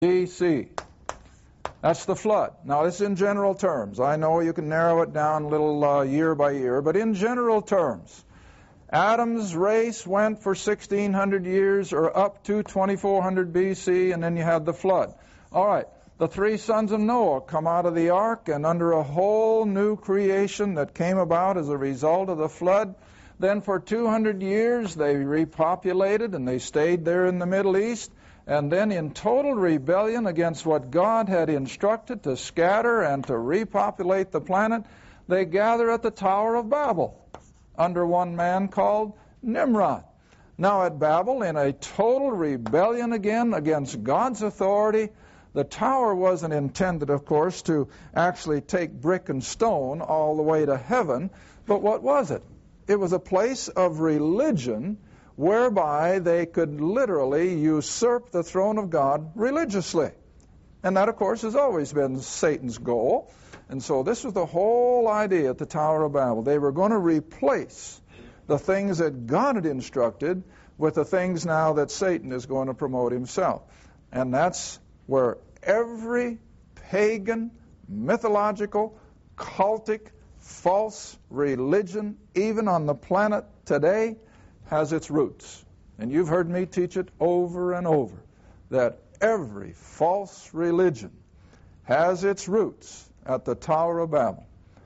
BC. That's the flood. Now, this is in general terms. I know you can narrow it down a little year by year, but in general terms, Adam's race went for 1,600 years or up to 2400 BC, and then you had the flood. All right, the three sons of Noah come out of the ark, and under a whole new creation that came about as a result of the flood, then for 200 years they repopulated, and they stayed there in the Middle East. And then in total rebellion against what God had instructed to scatter and to repopulate the planet, they gather at the Tower of Babel under one man called Nimrod. Now at Babel, in a total rebellion again against God's authority, the tower wasn't intended, of course, to actually take brick and stone all the way to heaven, but what was it? It was a place of religion whereby they could literally usurp the throne of God religiously. And that, of course, has always been Satan's goal. And so this was the whole idea at the Tower of Babel. They were going to replace the things that God had instructed with the things now that Satan is going to promote himself. And that's where every pagan, mythological, cultic, false religion, even on the planet today, has its roots. And you've heard me teach it over and over, that every false religion has its roots at the Tower of Babel.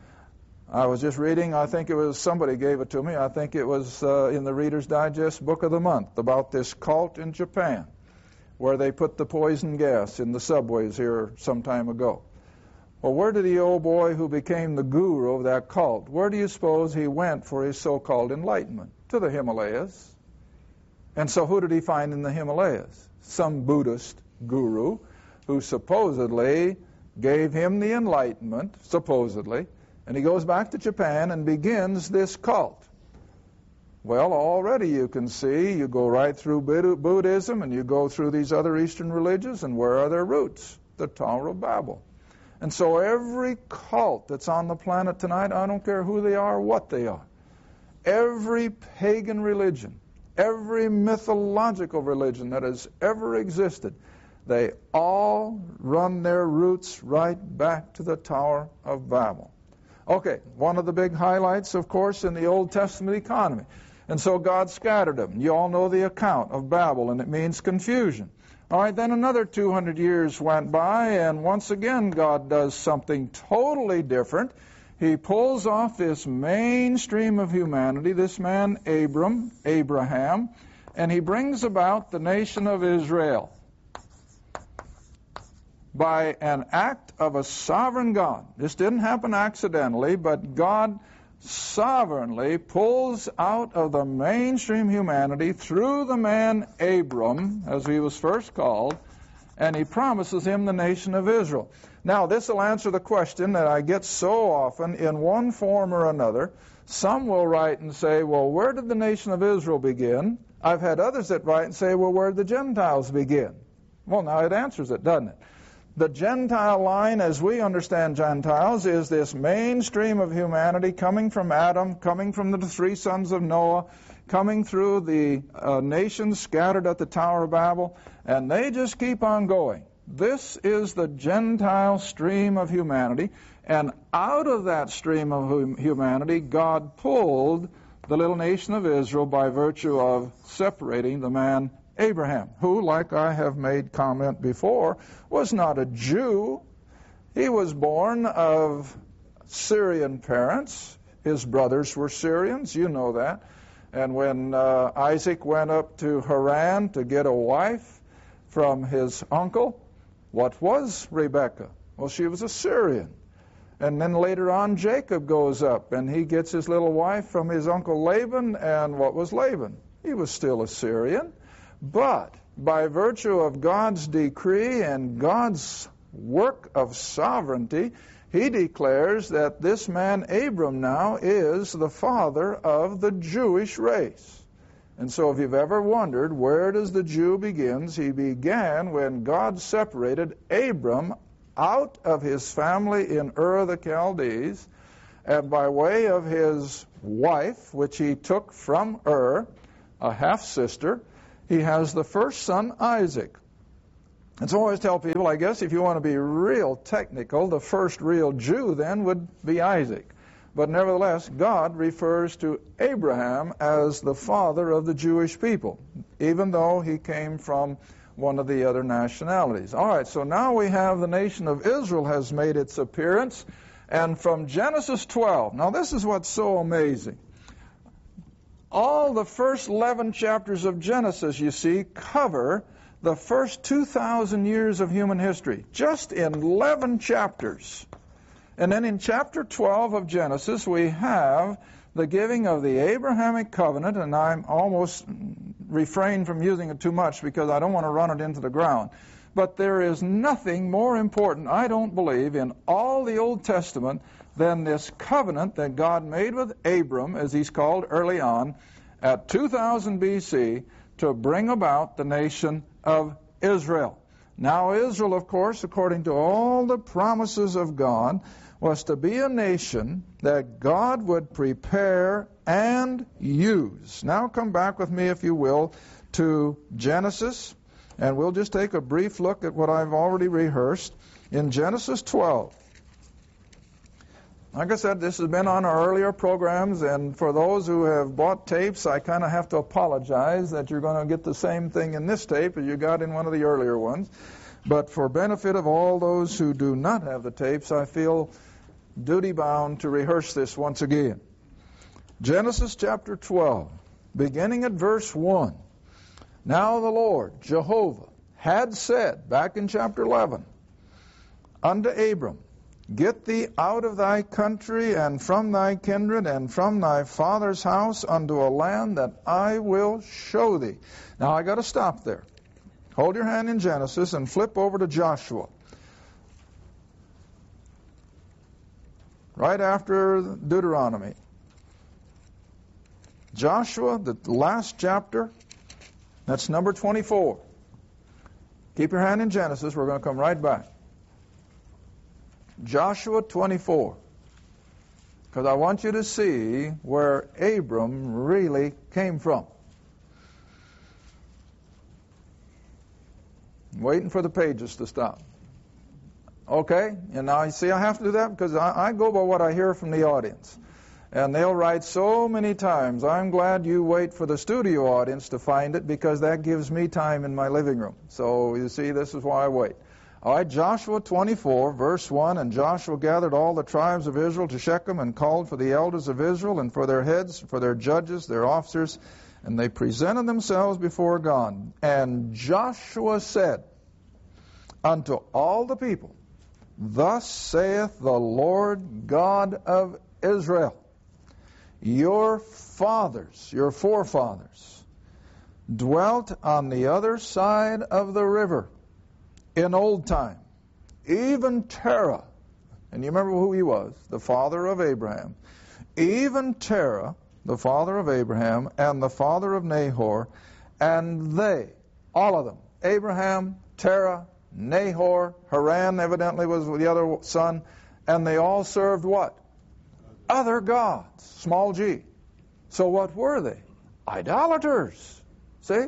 I was just reading, I think it was somebody gave it to me, I think it was in the Reader's Digest Book of the Month, about this cult in Japan, where they put the poison gas in the subways here some time ago. Well, where did the old boy who became the guru of that cult, where do you suppose he went for his so-called enlightenment? To the Himalayas. And so who did he find in the Himalayas? Some Buddhist guru who supposedly gave him the enlightenment, supposedly, and he goes back to Japan and begins this cult. Well, already you can see, you go right through Buddhism and you go through these other Eastern religions, and where are their roots? The Tower of Babel. And so every cult that's on the planet tonight, I don't care who they are or what they are, every pagan religion, every mythological religion that has ever existed, they all run their roots right back to the Tower of Babel. Okay, one of the big highlights, of course, in the Old Testament economy. And so God scattered them. You all know the account of Babel, and it means confusion. All right, then another 200 years went by, and once again God does something totally different. He pulls off this mainstream of humanity, this man Abraham, and he brings about the nation of Israel by an act of a sovereign God. This didn't happen accidentally, but God sovereignly pulls out of the mainstream humanity through the man Abram, as he was first called, and he promises him the nation of Israel. Now, this will answer the question that I get so often in one form or another. Some will write and say, well, where did the nation of Israel begin? I've had others that write and say, well, where did the Gentiles begin? Well, now it answers it, doesn't it? The Gentile line, as we understand Gentiles, is this mainstream of humanity coming from Adam, coming from the three sons of Noah, coming through the nations scattered at the Tower of Babel, and they just keep on going. This is the Gentile stream of humanity, and out of that stream of humanity, God pulled the little nation of Israel by virtue of separating the man Abraham, who, like I have made comment before, was not a Jew. He was born of Syrian parents. His brothers were Syrians, you know that. And when Isaac went up to Haran to get a wife from his uncle, what was Rebekah? Well, she was a Syrian. And then later on, Jacob goes up, and he gets his little wife from his uncle Laban, and what was Laban? He was still a Syrian. But by virtue of God's decree and God's work of sovereignty, he declares that this man Abram now is the father of the Jewish race. And so if you've ever wondered where does the Jew begins, he began when God separated Abram out of his family in Ur of the Chaldees, and by way of his wife, which he took from Ur, a half-sister, he has the first son, Isaac. And so I always tell people, I guess if you want to be real technical, the first real Jew then would be Isaac. But nevertheless, God refers to Abraham as the father of the Jewish people, even though he came from one of the other nationalities. All right, so now we have the nation of Israel has made its appearance. And from Genesis 12, now this is what's so amazing. All the first 11 chapters of Genesis, you see, cover the first 2,000 years of human history, just in 11 chapters. And then in chapter 12 of Genesis, we have the giving of the Abrahamic covenant, and I'm almost refrain from using it too much because I don't want to run it into the ground. But there is nothing more important, I don't believe, in all the Old Testament than this covenant that God made with Abram, as he's called early on, at 2000 BC, to bring about the nation of Israel. Now Israel, of course, according to all the promises of God, was to be a nation that God would prepare and use. Now come back with me, if you will, to Genesis, and we'll just take a brief look at what I've already rehearsed. In Genesis 12, like I said, this has been on our earlier programs, and for those who have bought tapes, I kind of have to apologize that you're going to get the same thing in this tape as you got in one of the earlier ones. But for benefit of all those who do not have the tapes, I feel duty-bound to rehearse this once again. Genesis chapter 12, beginning at verse 1. Now the Lord, Jehovah, had said, back in chapter 11, unto Abram, Get thee out of thy country and from thy kindred and from thy father's house unto a land that I will show thee. Now I got to stop there. Hold your hand in Genesis and flip over to Joshua. Right after Deuteronomy. Joshua, the last chapter, that's number 24. Keep your hand in Genesis. We're going to come right back. Joshua 24. Because I want you to see where Abram really came from. I'm waiting for the pages to stop. Okay? And now you see I have to do that because I go by what I hear from the audience. And they'll write so many times, I'm glad you wait for the studio audience to find it because that gives me time in my living room. So you see, this is why I wait. All right, Joshua 24, verse 1, And Joshua gathered all the tribes of Israel to Shechem and called for the elders of Israel and for their heads, for their judges, their officers, and they presented themselves before God. And Joshua said unto all the people, Thus saith the Lord God of Israel, your fathers, your forefathers, dwelt on the other side of the river in old time, even Terah, and you remember who he was, the father of Abraham, even Terah, the father of Abraham, and the father of Nahor, and they, all of them, Abraham, Terah, Nahor, Haran evidently was the other son, and they all served what? Other gods, small g. So what were they? Idolaters. See?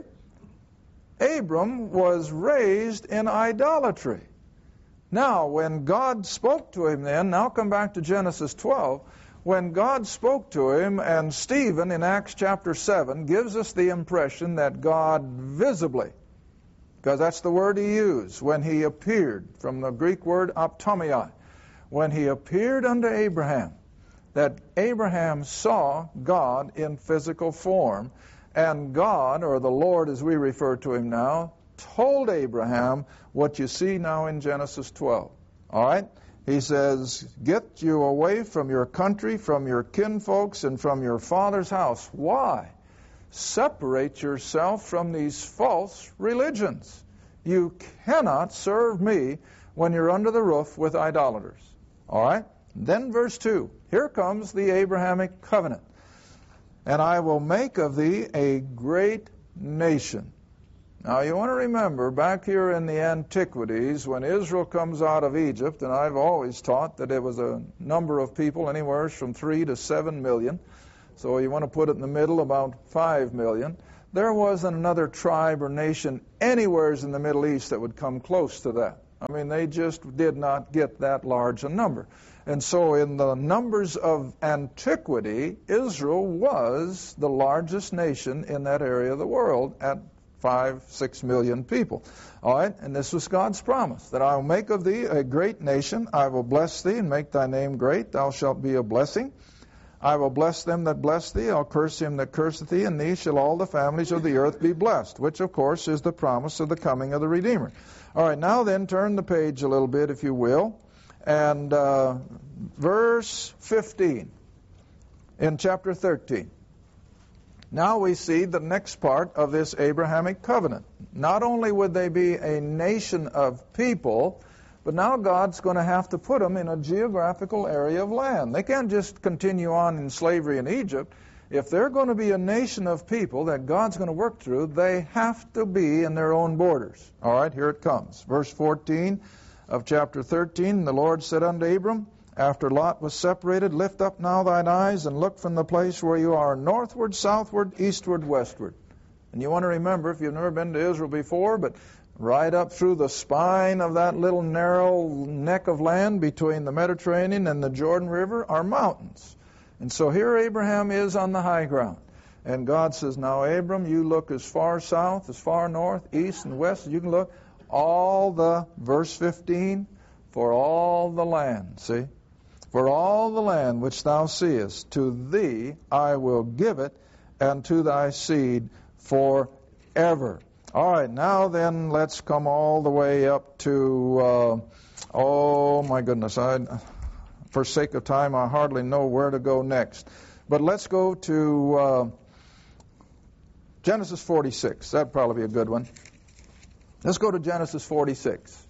Abram was raised in idolatry. Now, when God spoke to him then, now come back to Genesis 12, when God spoke to him, and Stephen in Acts chapter 7 gives us the impression that God visibly, because that's the word he used, when he appeared, from the Greek word optomai, when he appeared unto Abraham, that Abraham saw God in physical form, and God, or the Lord as we refer to him now, told Abraham what you see now in Genesis 12. All right? He says, get you away from your country, from your kinfolks, and from your father's house. Why? Separate yourself from these false religions. You cannot serve me when you're under the roof with idolaters. All right? Then verse 2. Here comes the Abrahamic covenant. And I will make of thee a great nation. Now you want to remember, back here in the antiquities, when Israel comes out of Egypt, and I've always taught that it was a number of people, anywhere from 3 to 7 million. So you want to put it in the middle, about 5 million. there wasn't another tribe or nation anywhere in the Middle East that would come close to that. I mean, they just did not get that large a number. And so in the numbers of antiquity, Israel was the largest nation in that area of the world at 5-6 million people. All right, and this was God's promise, that I will make of thee a great nation. I will bless thee and make thy name great. Thou shalt be a blessing. I will bless them that bless thee. I'll curse him that curseth thee. In thee shall all the families of the earth be blessed, which, of course, is the promise of the coming of the Redeemer. All right, now then, turn the page a little bit, if you will. And verse 15 in chapter 13. Now we see the next part of this Abrahamic covenant. Not only would they be a nation of people, but now God's going to have to put them in a geographical area of land. They can't just continue on in slavery in Egypt. If they're going to be a nation of people that God's going to work through, they have to be in their own borders. All right, here it comes. Verse 14 of chapter 13, the Lord said unto Abram, after Lot was separated, lift up now thine eyes and look from the place where you are, northward, southward, eastward, westward. And you want to remember, if you've never been to Israel before, but right up through the spine of that little narrow neck of land between the Mediterranean and the Jordan River are mountains. And so here Abraham is on the high ground. And God says, now Abram, you look as far south, as far north, east, and west as you can look. All the, verse 15, for all the land, see? For all the land which thou seest, to thee I will give it, and to thy seed forever. All right, now then, let's come all the way up to, oh my goodness, for sake of time, I hardly know where to go next. But let's go to Genesis 46. That'd probably be a good one. Let's go to Genesis 46.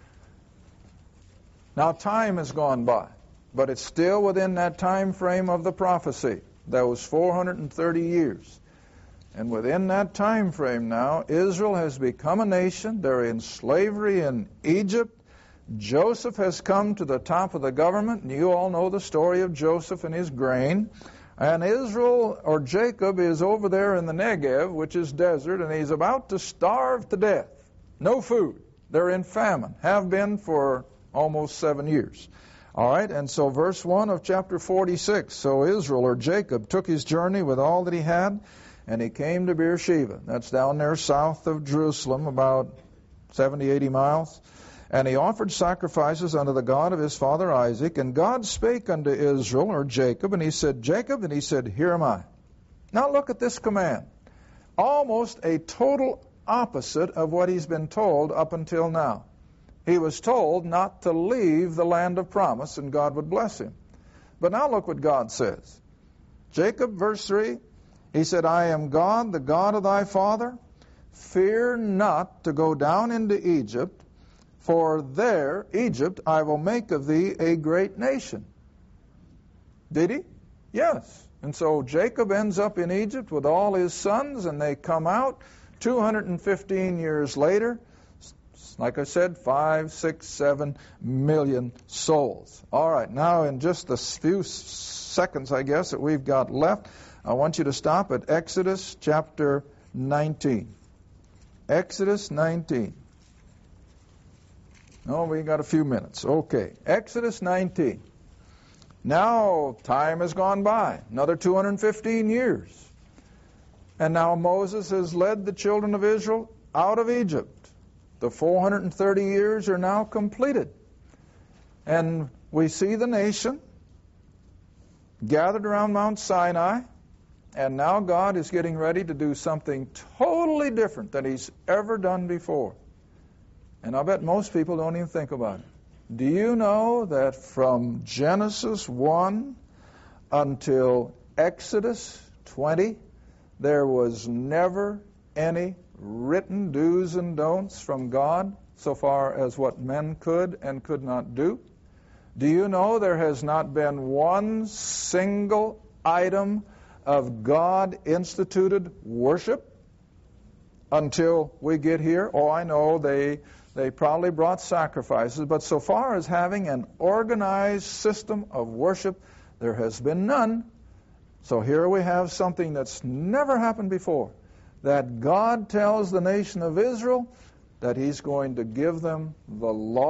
Now, time has gone by, but it's still within that time frame of the prophecy. That was 430 years. And within that time frame now, Israel has become a nation. They're in slavery in Egypt. Joseph has come to the top of the government, and you all know the story of Joseph and his grain. And Israel, or Jacob, is over there in the Negev, which is desert, and he's about to starve to death. No food. They're in famine. Have been for almost 7 years. All right, and so verse 1 of chapter 46, so Israel, or Jacob, took his journey with all that he had, and he came to Beersheba. That's down there south of Jerusalem, about 70, 80 miles. And he offered sacrifices unto the God of his father Isaac. And God spake unto Israel, or Jacob, and he said, Jacob, and he said, Here am I. Now look at this command. Almost a total opposite of what he's been told up until now. He was told not to leave the land of promise, and God would bless him. But now look what God says. Jacob, verse 3, he said, I am God, the God of thy father. Fear not to go down into Egypt, for there, Egypt, I will make of thee a great nation. Did he? Yes. And so Jacob ends up in Egypt with all his sons, and they come out 215 years later. Like I said, 5, 6, 7 million souls. All right, now in just the few seconds, I guess, that we've got left, I want you to stop at Exodus chapter 19. Exodus 19. Oh, we got a few minutes. Okay, Exodus 19. Now, time has gone by, another 215 years. And now Moses has led the children of Israel out of Egypt. The 430 years are now completed. And we see the nation gathered around Mount Sinai, and now God is getting ready to do something totally different than he's ever done before. And I bet most people don't even think about it. Do you know that from Genesis 1 until Exodus 20, there was never any written do's and don'ts from God so far as what men could and could not do? Do you know there has not been one single item of God-instituted worship until we get here? Oh, I know they probably brought sacrifices, but so far as having an organized system of worship, there has been none. So here we have something that's never happened before. that God tells the nation of Israel that He's going to give them the law